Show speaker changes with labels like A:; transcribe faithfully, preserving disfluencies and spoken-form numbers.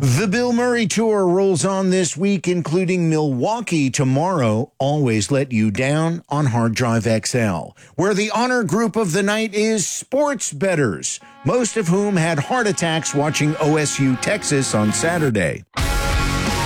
A: The Bill Murray Tour rolls on this week, including Milwaukee tomorrow. Always Let You Down on Hard Drive X L, where the honor group of the night is sports bettors, most of whom had heart attacks watching O S U Texas on Saturday.